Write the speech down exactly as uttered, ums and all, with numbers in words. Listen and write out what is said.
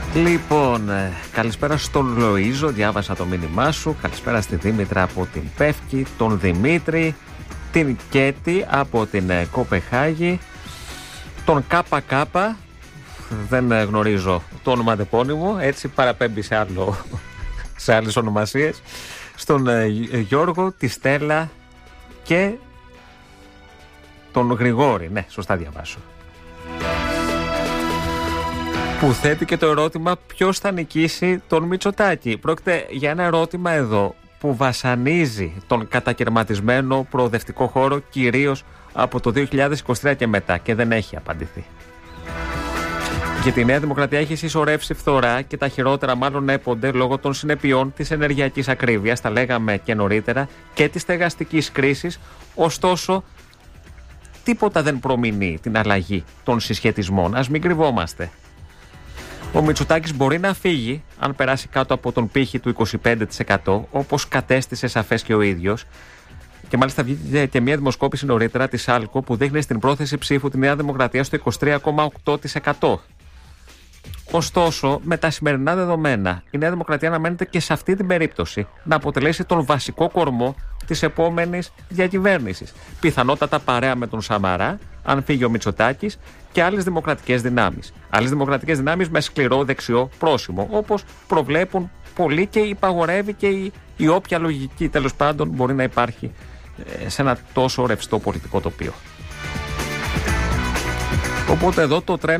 Λοιπόν, καλησπέρα στον Λοΐζο, διάβασα το μήνυμά σου. Καλησπέρα στη Δήμητρα από την Πεύκη, τον Δημήτρη, την Κέτη από την Κοπεχάγη, τον ΚΚ, δεν γνωρίζω το ονοματεπώνυμο, έτσι παραπέμπει σε, άλλο, σε άλλες ονομασίες, στον Γιώργο, τη Στέλλα και τον Γρηγόρη. Ναι, σωστά διαβάσω. Που θέτει και το ερώτημα ποιος θα νικήσει τον Μητσοτάκη. Πρόκειται για ένα ερώτημα εδώ που βασανίζει τον κατακερματισμένο προοδευτικό χώρο κυρίως από το δύο χιλιάδες είκοσι τρία και μετά και δεν έχει απαντηθεί. Γιατί η Νέα Δημοκρατία έχει συσσωρεύσει φθορά και τα χειρότερα μάλλον έπονται λόγω των συνεπειών της ενεργειακής ακρίβειας, τα λέγαμε και νωρίτερα, και της στεγαστικής κρίσης. Ωστόσο, τίποτα δεν προμηνεί την αλλαγή των συσχετισμών. Ας μην κρυβόμαστε. Ο Μητσοτάκης μπορεί να φύγει αν περάσει κάτω από τον πύχη του είκοσι πέντε τοις εκατό, όπως κατέστησε σαφές και ο ίδιος. Και μάλιστα βγήκε και μια δημοσκόπηση νωρίτερα της άλκο που δείχνει στην πρόθεση ψήφου τη Νέα Δημοκρατία στο είκοσι τρία κόμμα οκτώ τοις εκατό. Ωστόσο, με τα σημερινά δεδομένα, η Νέα Δημοκρατία αναμένεται και σε αυτή την περίπτωση να αποτελέσει τον βασικό κορμό της επόμενης διακυβέρνησης. Πιθανότατα παρέα με τον Σαμαρά, αν φύγει ο Μητσοτάκης, και άλλες δημοκρατικές δυνάμεις. Άλλες δημοκρατικές δυνάμεις με σκληρό δεξιό πρόσημο, όπως προβλέπουν πολλοί και υπαγορεύει και η, η όποια λογική τέλος πάντων μπορεί να υπάρχει ε, σε ένα τόσο ρευστό πολιτικό τοπίο. Οπότε εδώ το τρένο